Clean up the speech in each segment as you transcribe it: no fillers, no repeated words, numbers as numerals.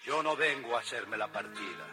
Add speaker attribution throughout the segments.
Speaker 1: Yo no vengo a hacerme la partida,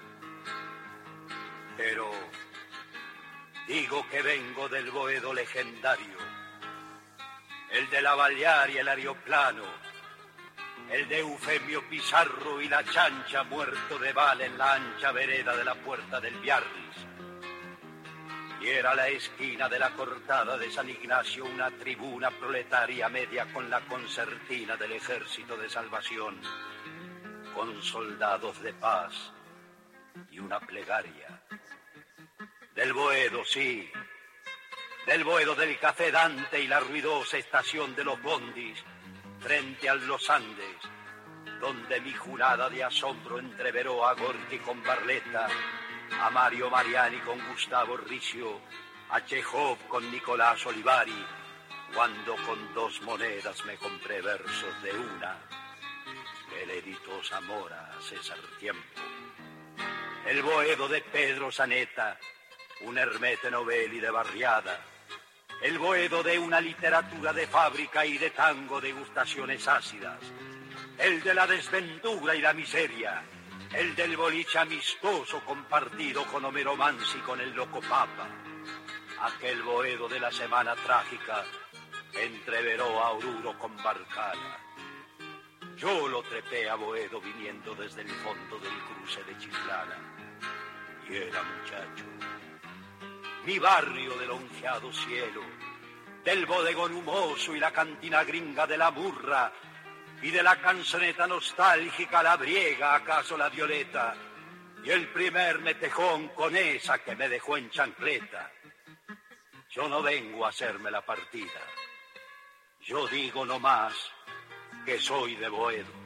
Speaker 1: pero digo que vengo del Boedo legendario, el de la Vallar y el Aeroplano, el de Eufemio Pizarro y la chancha muerto de bala en la ancha vereda de la Puerta del Biarritz. Y era la esquina de la cortada de San Ignacio una tribuna proletaria media con la concertina del Ejército de Salvación, con soldados de paz y una plegaria. Del Boedo, sí, del Boedo del Café Dante y la ruidosa estación de los bondis frente a los Andes, donde mi jurada de asombro entreveró a Gorki con Barletta, a Mario Mariani con Gustavo Ricio, a Chekhov con Nicolás Olivari, cuando con 2 monedas me compré versos de una que le editó Zamora a César Tiempo. El Boedo de Pedro Zaneta, un Hermete Novelli de barriada, el Boedo de una literatura de fábrica y de tango degustaciones ácidas, el de la desventura y la miseria, el del boliche amistoso compartido con Homero Mansi y con el Loco Papa, aquel Boedo de la semana trágica entreveró a Oruro con Barcala. Yo lo trepé a Boedo viniendo desde el fondo del cruce de Chiclana, y era muchacho. Mi barrio del onceado cielo, del bodegón humoso y la cantina gringa de la burra, y de la canzoneta nostálgica la briega, acaso la violeta, y el primer metejón con esa que me dejó en chancleta. Yo no vengo a hacerme la partida, yo digo nomás que soy de Boedo.